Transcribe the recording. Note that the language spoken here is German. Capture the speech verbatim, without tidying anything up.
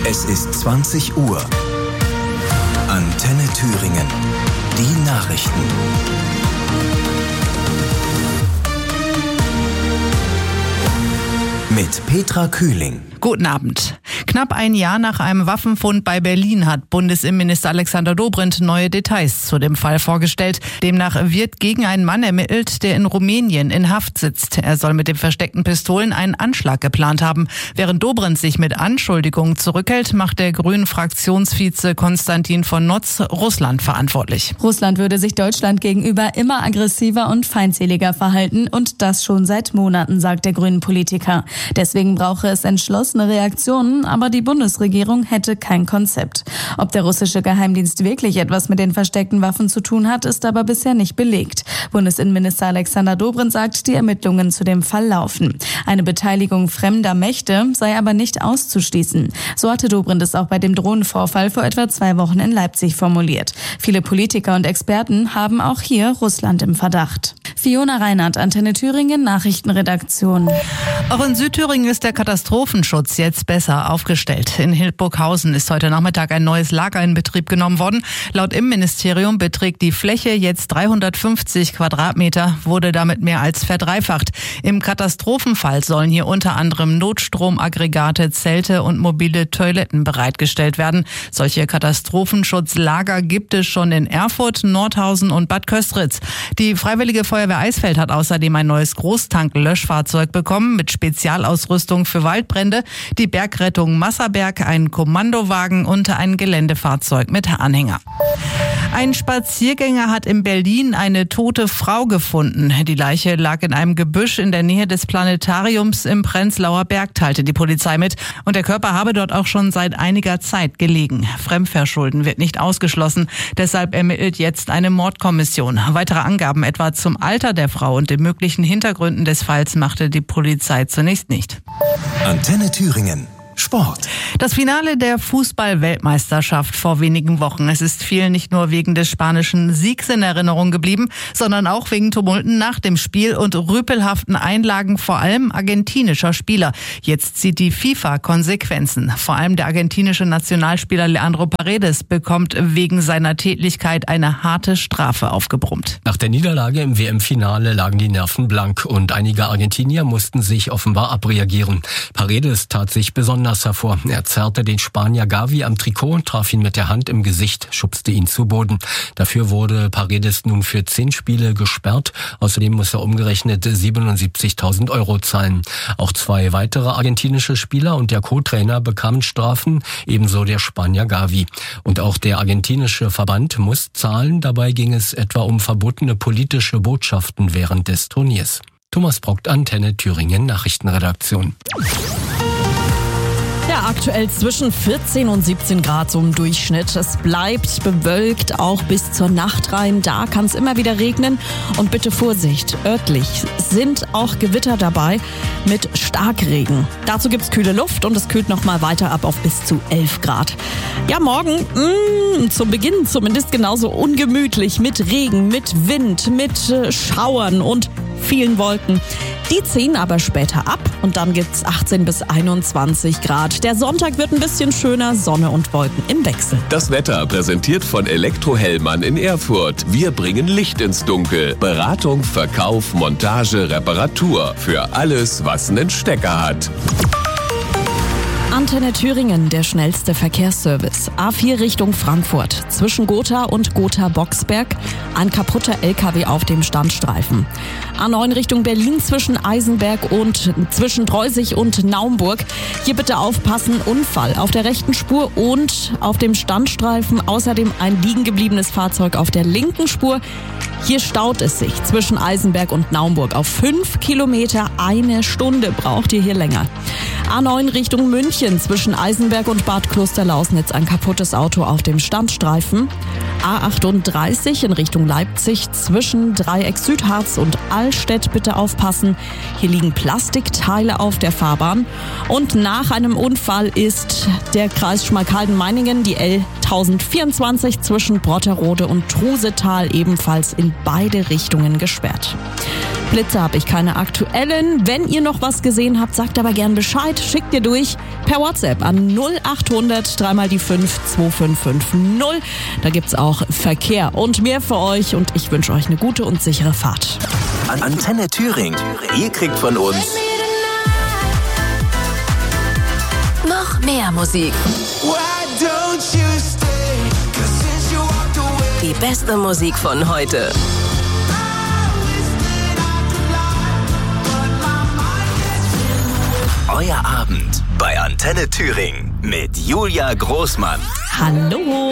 Es ist zwanzig Uhr. Antenne Thüringen. Die Nachrichten. Mit Petra Kühling. Guten Abend. Knapp ein Jahr nach einem Waffenfund bei Berlin hat Bundesinnenminister Alexander Dobrindt neue Details zu dem Fall vorgestellt. Demnach wird gegen einen Mann ermittelt, der in Rumänien in Haft sitzt. Er soll mit den versteckten Pistolen einen Anschlag geplant haben. Während Dobrindt sich mit Anschuldigungen zurückhält, macht der Grünen-Fraktionsvize Konstantin von Notz Russland verantwortlich. Russland würde sich Deutschland gegenüber immer aggressiver und feindseliger verhalten und das schon seit Monaten, sagt der Grünen-Politiker. Deswegen brauche es entschlossene Reaktionen, aber die Bundesregierung hätte kein Konzept. Ob der russische Geheimdienst wirklich etwas mit den versteckten Waffen zu tun hat, ist aber bisher nicht belegt. Bundesinnenminister Alexander Dobrindt sagt, die Ermittlungen zu dem Fall laufen. Eine Beteiligung fremder Mächte sei aber nicht auszuschließen. So hatte Dobrindt es auch bei dem Drohnenvorfall vor etwa zwei Wochen in Leipzig formuliert. Viele Politiker und Experten haben auch hier Russland im Verdacht. Fiona Reinhardt, Antenne Thüringen, Nachrichtenredaktion. Auch in Südthüringen ist der Katastrophenschutz jetzt besser aufgestellt. In Hildburghausen ist heute Nachmittag ein neues Lager in Betrieb genommen worden. Laut Innenministerium beträgt die Fläche jetzt dreihundertfünfzig Quadratmeter, wurde damit mehr als verdreifacht. Im Katastrophenfall sollen hier unter anderem Notstromaggregate, Zelte und mobile Toiletten bereitgestellt werden. Solche Katastrophenschutzlager gibt es schon in Erfurt, Nordhausen und Bad Köstritz. Die Freiwillige Feuerwehr Eisfeld hat außerdem ein neues Großtank-Löschfahrzeug bekommen mit Spezialausrüstung für Waldbrände, die Bergrettung Masserberg, einen Kommandowagen und ein Geländefahrzeug mit Anhänger. Ein Spaziergänger hat in Berlin eine tote Frau gefunden. Die Leiche lag in einem Gebüsch in der Nähe des Planetariums im Prenzlauer Berg, teilte die Polizei mit. Und der Körper habe dort auch schon seit einiger Zeit gelegen. Fremdverschulden wird nicht ausgeschlossen. Deshalb ermittelt jetzt eine Mordkommission. Weitere Angaben etwa zum Alter der Frau und den möglichen Hintergründen des Falls machte die Polizei zunächst nicht. Antenne Thüringen. Sport. Das Finale der Fußball-Weltmeisterschaft vor wenigen Wochen. Es ist vielen nicht nur wegen des spanischen Siegs in Erinnerung geblieben, sondern auch wegen Tumulten nach dem Spiel und rüpelhaften Einlagen vor allem argentinischer Spieler. Jetzt zieht die FIFA Konsequenzen. Vor allem der argentinische Nationalspieler Leandro Paredes bekommt wegen seiner Tätlichkeit eine harte Strafe aufgebrummt. Nach der Niederlage im W M-Finale lagen die Nerven blank und einige Argentinier mussten sich offenbar abreagieren. Paredes tat sich besonders hervor. Er zerrte den Spanier Gavi am Trikot, traf ihn mit der Hand im Gesicht, schubste ihn zu Boden. Dafür wurde Paredes nun für zehn Spiele gesperrt. Außerdem muss er umgerechnet siebenundsiebzigtausend Euro zahlen. Auch zwei weitere argentinische Spieler und der Co-Trainer bekamen Strafen, ebenso der Spanier Gavi. Und auch der argentinische Verband muss zahlen. Dabei ging es etwa um verbotene politische Botschaften während des Turniers. Thomas Brockt, Antenne Thüringen, Nachrichtenredaktion. Ja, aktuell zwischen vierzehn und siebzehn Grad so im Durchschnitt. Es bleibt bewölkt, auch bis zur Nacht rein. Da kann es immer wieder regnen. Und bitte Vorsicht, örtlich sind auch Gewitter dabei mit Starkregen. Dazu gibt's kühle Luft und es kühlt nochmal weiter ab auf bis zu elf Grad. Ja, morgen mh, zum Beginn zumindest genauso ungemütlich mit Regen, mit Wind, mit äh, Schauern und vielen Wolken. Die ziehen aber später ab und dann gibt's achtzehn bis einundzwanzig Grad. Der Sonntag wird ein bisschen schöner, Sonne und Wolken im Wechsel. Das Wetter präsentiert von Elektrohellmann in Erfurt. Wir bringen Licht ins Dunkel. Beratung, Verkauf, Montage, Reparatur. Für alles, was einen Stecker hat. Antenne Thüringen, der schnellste Verkehrsservice. A vier Richtung Frankfurt. Zwischen Gotha und Gotha-Boxberg ein kaputter L K W auf dem Standstreifen. A neun Richtung Berlin zwischen Eisenberg und zwischen Dreusig und Naumburg. Hier bitte aufpassen, Unfall auf der rechten Spur und auf dem Standstreifen. Außerdem ein liegen gebliebenes Fahrzeug auf der linken Spur. Hier staut es sich zwischen Eisenberg und Naumburg auf fünf Kilometer. Eine Stunde braucht ihr hier länger. A neun Richtung München zwischen Eisenberg und Bad Klosterlausnitz ein kaputtes Auto auf dem Standstreifen. A achtunddreißig in Richtung Leipzig zwischen Dreieck Südharz und Allstedt bitte aufpassen. Hier liegen Plastikteile auf der Fahrbahn. Und nach einem Unfall ist der Kreis Schmalkalden-Meiningen, die L tausendvierundzwanzig zwischen Brotterode und Trusetal ebenfalls in beide Richtungen gesperrt. Blitze habe ich keine aktuellen. Wenn ihr noch was gesehen habt, sagt aber gern Bescheid. Schickt ihr durch per WhatsApp an null acht hundert dreimal die fünf zwei fünf fünf null. Da gibt's auch Verkehr und mehr für euch und ich wünsche euch eine gute und sichere Fahrt. Antenne Thüringen. Ihr kriegt von uns noch mehr Musik. Die beste Musik von heute. Euer Abend bei Antenne Thüringen mit Julia Großmann. Hallo!